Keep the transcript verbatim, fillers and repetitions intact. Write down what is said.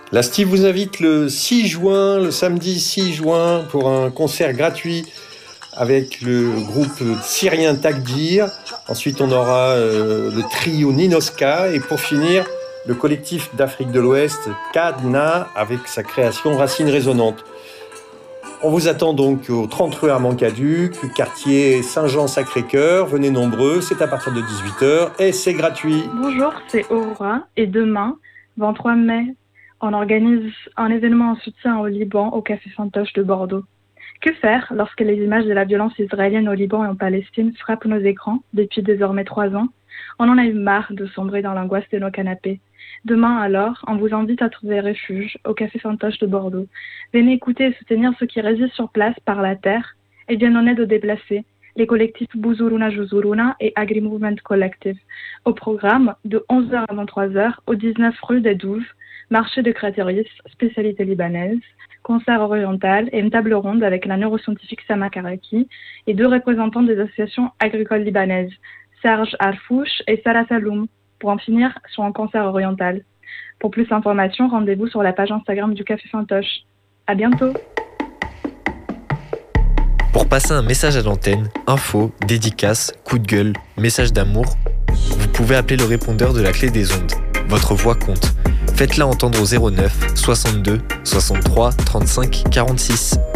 L'A S T I vous invite le six juin, le samedi six juin, pour un concert gratuit avec le groupe syrien Takdir. Ensuite, on aura euh, le trio Ninoska. Et pour finir, le collectif d'Afrique de l'Ouest, Kadna, avec sa création Racines Résonantes. On vous attend donc au trente rue Armand-Caduc, quartier Saint-Jean-Sacré-Cœur. Venez nombreux, c'est à partir de dix-huit heures et c'est gratuit. Bonjour, c'est Aurora. Et demain, vingt-trois mai, on organise un événement en soutien au Liban au Café Fantoche de Bordeaux. Que faire lorsque les images de la violence israélienne au Liban et en Palestine frappent nos écrans depuis désormais trois ans? On en a eu marre de sombrer dans l'angoisse de nos canapés. Demain alors, on vous invite à trouver refuge au Café Fantoche de Bordeaux. Venez écouter et soutenir ceux qui résistent sur place par la terre et viennent en aide aux déplacés, les collectifs Buzuruna Juzuruna et Agri Movement Collective. Au programme, de onze heures à vingt-trois heures, au dix-neuf rue des Douves, marché de Crateris, spécialité libanaise, concert oriental et une table ronde avec la neuroscientifique Sama Karaki et deux représentants des associations agricoles libanaises, Serge Arfouch et Sarah Saloum, pour en finir sur un concert oriental. Pour plus d'informations, rendez-vous sur la page Instagram du Café Fantoche. À bientôt. Pour passer un message à l'antenne, info, dédicace, coup de gueule, message d'amour, vous pouvez appeler le répondeur de la clé des ondes. Votre voix compte. Faites-la entendre au zéro neuf soixante-deux soixante-trois trente-cinq quarante-six.